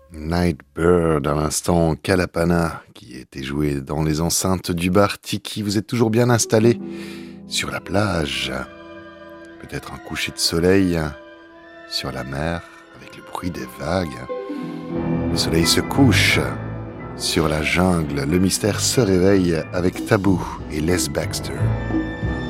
Nightbird, à l'instant Kalapana, qui était joué dans les enceintes du bar Tiki. Vous êtes toujours bien installé sur la plage. Peut-être un coucher de soleil sur la mer avec le bruit des vagues. Le soleil se couche sur la jungle. Le mystère se réveille avec Taboo et Les Baxter.